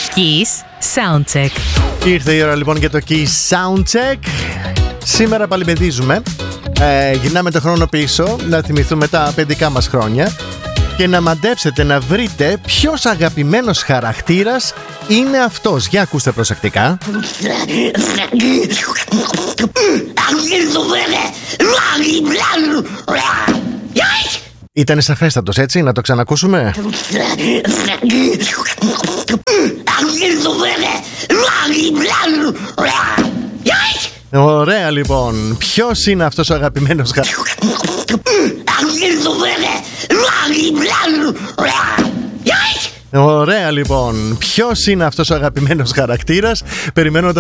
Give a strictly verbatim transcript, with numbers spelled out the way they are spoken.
Kiss Soundcheck. Ήρθε η ώρα λοιπόν για το Kiss Soundcheck. Σήμερα παλιμεδίζουμε. Ε, γυρνάμε το χρόνο πίσω, να θυμηθούμε τα παιδικά μας χρόνια και να μαντέψετε, να βρείτε ποιος αγαπημένος χαρακτήρας είναι αυτός. Για ακούστε προσεκτικά. Ήτανε σαφέστατος, έτσι, να το ξανακούσουμε. Ωραία λοιπόν. Ποιος είναι αυτός ο αγαπημένος χαρακτήρας? Ωραία λοιπόν. Ποιος είναι αυτός ο αγαπημένος χαρακτήρας? Περιμένω